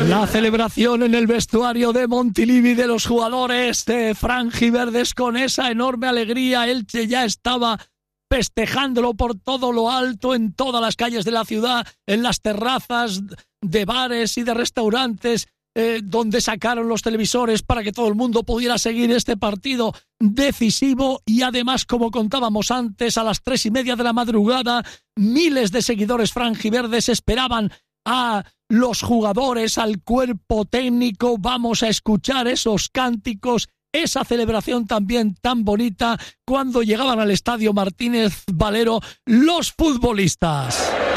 La celebración en el vestuario de Montilivi de los jugadores de franjiverdes con esa enorme alegría. Elche ya estaba festejándolo por todo lo alto, en todas las calles de la ciudad, en las terrazas de bares y de restaurantes, donde sacaron los televisores para que todo el mundo pudiera seguir este partido decisivo. Y además, como contábamos antes, a las 3:30 de la madrugada, miles de seguidores franjiverdes esperaban a los jugadores, al cuerpo técnico. Vamos a escuchar esos cánticos, esa celebración también tan bonita cuando llegaban al estadio Martínez Valero los futbolistas.